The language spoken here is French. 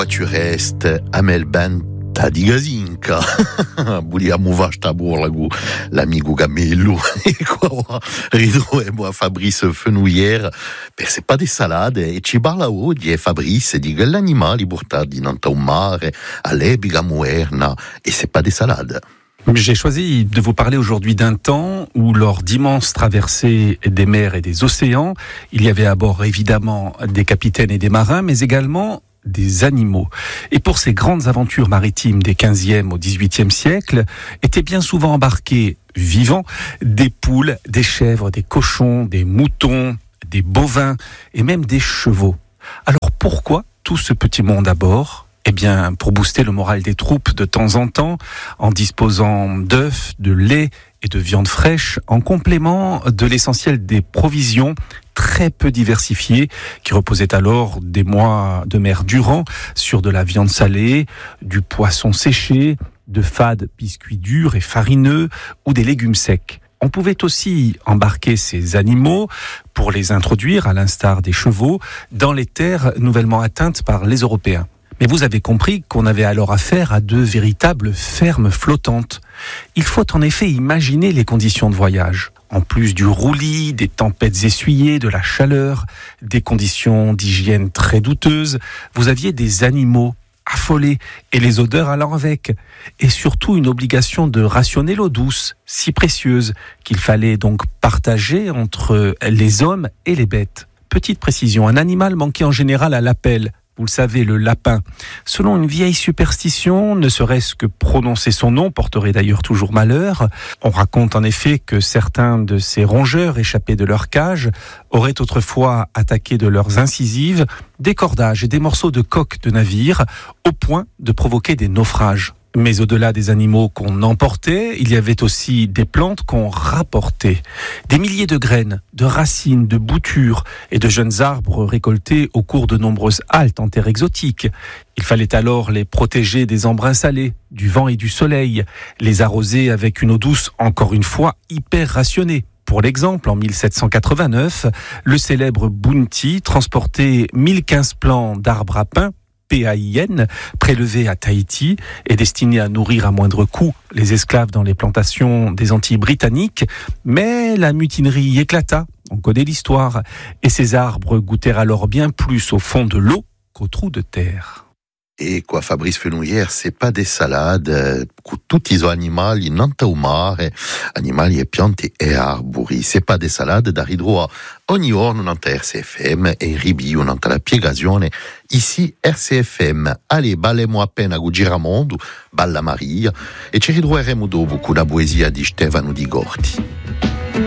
tu restes a Melbourne di Gazinca, vogliamo tabur l'amico Gamello e qua ritroviamo a Fabrice Fenouillère per c'est pas des salades e ci parla oggi e Fabrice di che l'animali portati in un mare all'epica moderna e c'est pas des salades. J'ai choisi de vous parler aujourd'hui d'un temps où, lors d'immenses traversées des mers et des océans, il y avait à bord évidemment des capitaines et des marins, mais également des animaux. Et pour ces grandes aventures maritimes des 15e au 18e siècle, étaient bien souvent embarqués vivants des poules, des chèvres, des cochons, des moutons, des bovins et même des chevaux. Alors pourquoi tout ce petit monde à bord ? Eh bien, pour booster le moral des troupes de temps en temps, en disposant d'œufs, de lait et de viande fraîche, en complément de l'essentiel des provisions très peu diversifiées, qui reposaient alors des mois de mer durant sur de la viande salée, du poisson séché, de fades biscuits durs et farineux ou des légumes secs. On pouvait aussi embarquer ces animaux pour les introduire, à l'instar des chevaux, dans les terres nouvellement atteintes par les Européens. Mais vous avez compris qu'on avait alors affaire à deux véritables fermes flottantes. Il faut en effet imaginer les conditions de voyage. En plus du roulis, des tempêtes essuyées, de la chaleur, des conditions d'hygiène très douteuses, vous aviez des animaux affolés et les odeurs allant avec. Et surtout une obligation de rationner l'eau douce, si précieuse, qu'il fallait donc partager entre les hommes et les bêtes. Petite précision, un animal manquait en général à l'appel. Vous le savez, le lapin. Selon une vieille superstition, ne serait-ce que prononcer son nom porterait d'ailleurs toujours malheur. On raconte en effet que certains de ces rongeurs échappés de leur cage auraient autrefois attaqué de leurs incisives des cordages et des morceaux de coque de navire au point de provoquer des naufrages. Mais au-delà des animaux qu'on emportait, il y avait aussi des plantes qu'on rapportait. Des milliers de graines, de racines, de boutures et de jeunes arbres récoltés au cours de nombreuses haltes en terre exotique. Il fallait alors les protéger des embruns salés, du vent et du soleil, les arroser avec une eau douce, encore une fois, hyper rationnée. Pour l'exemple, en 1789, le célèbre Bounty transportait 1015 plants d'arbres à pain, PAIN, prélevés à Tahiti et destinés à nourrir à moindre coût les esclaves dans les plantations des Antilles britanniques. Mais la mutinerie éclata, on connaît l'histoire, et ces arbres goûtèrent alors bien plus au fond de l'eau qu'au trou de terre. E qua Fabrice Fenouillère, c'est pas des salades, tutti i animali non au mare, animali e piante e arbori, c'est pas des salades da ridroa ogni giorno nanta RCFM e ribio nanta la piegazione, ici RCFM, allez, ballemo appena cu Giramondo, Balla Maria, e ci ridroeremo dopo con la poesia di Stefano Di Gorti.